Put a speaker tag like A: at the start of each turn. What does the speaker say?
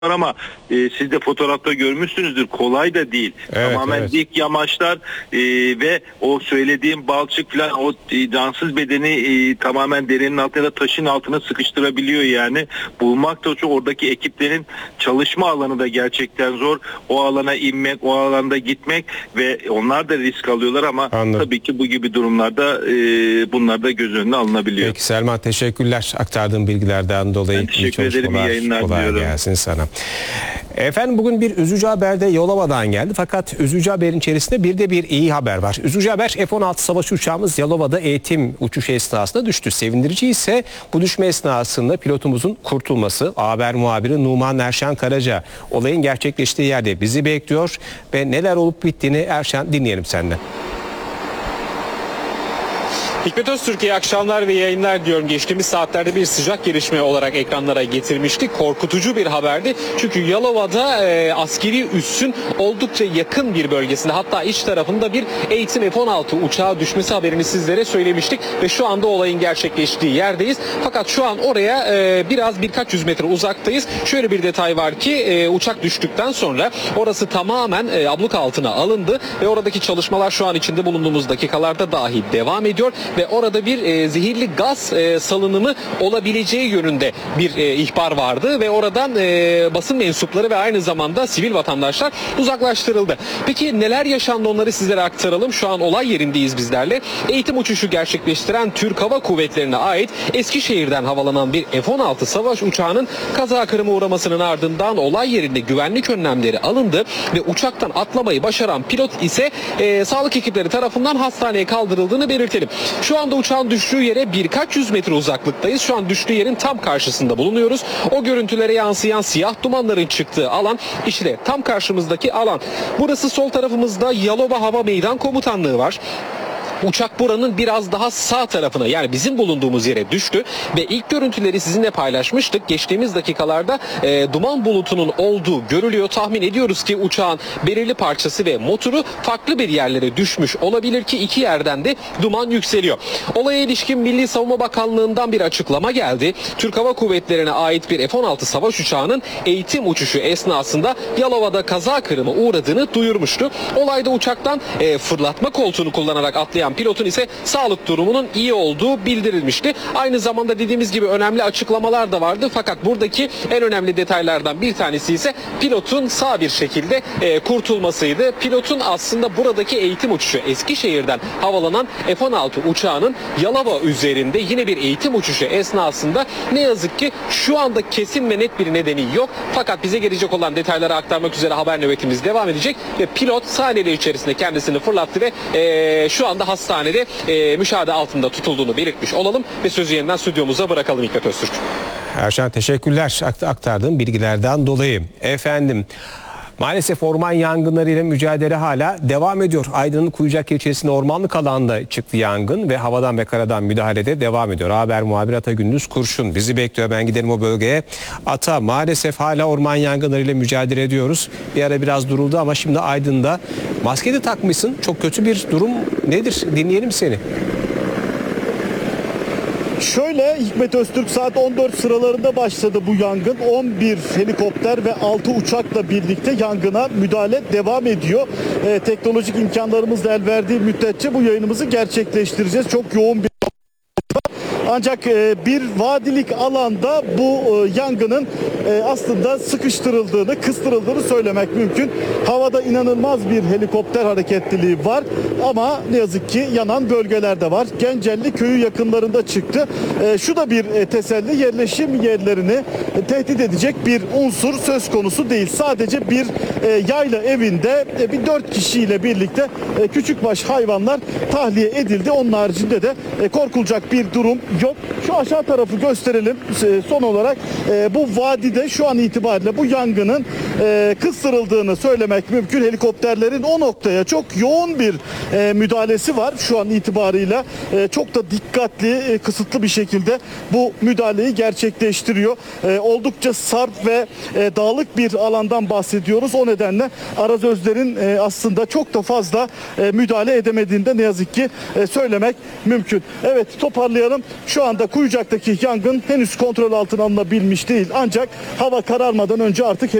A: ama siz de fotoğrafta görmüşsünüzdür, kolay da değil.
B: Evet,
A: Tamamen
B: evet.
A: dik yamaçlar ve o söylediğim balçık falan o cansız bedeni tamamen derenin altına, taşın altına sıkıştırabiliyor yani. Bulmak da çok, oradaki ekiplerin çalışma alanı da gerçekten zor. O alana inmek, o alanda gitmek ve onlar da risk alıyorlar ama
B: Anladım.
A: tabii ki bu gibi durumlarda bunlar da göz önüne alınabiliyor.
B: Peki Selman, teşekkürler aktardığım bilgilerden dolayı.
A: Ben teşekkür ederim, iyi yayınlar
B: kolay
A: diliyorum.
B: gelsin sana. Efendim, bugün bir üzücü haber de Yalova'dan geldi. Fakat üzücü haberin içerisinde bir de bir iyi haber var. Üzücü haber, F-16 savaş uçağımız Yalova'da eğitim uçuşu esnasında düştü. Sevindirici ise bu düşme esnasında pilotumuzun kurtulması. Haber muhabiri Numan Erşen Karaca olayın gerçekleştiği yerde bizi bekliyor ve neler olup bittiğini Erşen dinleyelim senden.
C: Hikmet Öztürk, iyi akşamlar ve yayınlar diyorum. Geçtiğimiz saatlerde bir sıcak gelişme olarak ekranlara getirmiştik. Korkutucu bir haberdi. Çünkü Yalova'da askeri üssün oldukça yakın bir bölgesinde, hatta iç tarafında bir eğitim F-16 uçağı düşmesi haberini sizlere söylemiştik. Ve şu anda olayın gerçekleştiği yerdeyiz. Fakat şu an oraya birkaç yüz metre uzaktayız. Şöyle bir detay var ki uçak düştükten sonra orası tamamen abluk altına alındı. Ve oradaki çalışmalar şu an içinde bulunduğumuz dakikalarda dahi devam ediyor. Ve orada bir zehirli gaz salınımı olabileceği yönünde bir ihbar vardı ve oradan basın mensupları ve aynı zamanda sivil vatandaşlar uzaklaştırıldı. Peki neler yaşandı, onları sizlere aktaralım. Şu an olay yerindeyiz bizlerle. Eğitim uçuşu gerçekleştiren Türk Hava Kuvvetleri'ne ait Eskişehir'den havalanan bir F-16 savaş uçağının kaza kırıma uğramasının ardından olay yerinde güvenlik önlemleri alındı ve uçaktan atlamayı başaran pilot ise sağlık ekipleri tarafından hastaneye kaldırıldığını belirtelim. Şu anda uçağın düştüğü yere birkaç yüz metre uzaklıktayız. Şu an düştüğü yerin tam karşısında bulunuyoruz. O görüntülere yansıyan siyah dumanların çıktığı alan işte tam karşımızdaki alan. Burası, sol tarafımızda Yalova Hava Meydan Komutanlığı var. Uçak buranın biraz daha sağ tarafına, yani bizim bulunduğumuz yere düştü ve ilk görüntüleri sizinle paylaşmıştık. Geçtiğimiz dakikalarda duman bulutunun olduğu görülüyor. Tahmin ediyoruz ki uçağın belirli parçası ve motoru farklı bir yerlere düşmüş olabilir ki iki yerden de duman yükseliyor. Olaya ilişkin Milli Savunma Bakanlığı'ndan bir açıklama geldi. Türk Hava Kuvvetleri'ne ait bir F-16 savaş uçağının eğitim uçuşu esnasında Yalova'da kaza kırıma uğradığını duyurmuştu. Olayda uçaktan fırlatma koltuğunu kullanarak atlayan pilotun ise sağlık durumunun iyi olduğu bildirilmişti. Aynı zamanda dediğimiz gibi önemli açıklamalar da vardı. Fakat buradaki en önemli detaylardan bir tanesi ise pilotun sağ bir şekilde kurtulmasıydı. Pilotun aslında buradaki eğitim uçuşu, Eskişehir'den havalanan F-16 uçağının Yalova üzerinde yine bir eğitim uçuşu esnasında ne yazık ki şu anda kesin ve net bir nedeni yok. Fakat bize gelecek olan detayları aktarmak üzere haber nöbetimiz devam edecek ve pilot saniyeler içerisinde kendisini fırlattı ve şu anda hastanede müşahede altında tutulduğunu belirtmiş olalım ve sözü yeniden stüdyomuza bırakalım Hikmet Öztürk.
B: Erşen, teşekkürler aktardığım bilgilerden dolayı. Efendim, maalesef orman yangınlarıyla mücadele hala devam ediyor. Aydın'ın Kuyucak ilçesinde ormanlık alanda çıktı yangın ve havadan ve karadan müdahalede devam ediyor. Haber muhabiri Ata Gündüz Kurşun bizi bekliyor. Ben gidelim o bölgeye. Ata, maalesef hala orman yangınlarıyla mücadele ediyoruz. Bir ara biraz duruldu ama şimdi Aydın'da. Maske de takmışsın. Çok kötü bir durum. Nedir? Dinleyelim seni.
D: Şöyle Hikmet Öztürk, saat 14 sıralarında başladı bu yangın. 11 helikopter ve 6 uçakla birlikte yangına müdahale devam ediyor. Teknolojik imkanlarımız da el verdiği müddetçe bu yayınımızı gerçekleştireceğiz. Çok yoğun bir ancak bir vadilik alanda bu yangının aslında sıkıştırıldığını, kıstırıldığını söylemek mümkün. Havada inanılmaz bir helikopter hareketliliği var ama ne yazık ki yanan bölgeler de var. Gencelli köyü yakınlarında çıktı. Şu da bir teselli, yerleşim yerlerini tehdit edecek bir unsur söz konusu değil. Sadece bir yayla evinde bir 4 kişiyle birlikte küçükbaş hayvanlar tahliye edildi. Onun haricinde de korkulacak bir durum yok. Şu aşağı tarafı gösterelim son olarak. Bu vadide şu an itibariyle bu yangının kıstırıldığını söylemek mümkün. Helikopterlerin o noktaya çok yoğun bir müdahalesi var şu an itibariyle. Çok da dikkatli, kısıtlı bir şekilde bu müdahaleyi gerçekleştiriyor. Oldukça sarp ve dağlık bir alandan bahsediyoruz. O nedenle arazözlerin aslında çok da fazla müdahale edemediğinde ne yazık ki söylemek mümkün. Evet, toparlayalım. Şu anda Kuyucak'taki yangın henüz kontrol altına alınabilmiş değil. Ancak hava kararmadan önce artık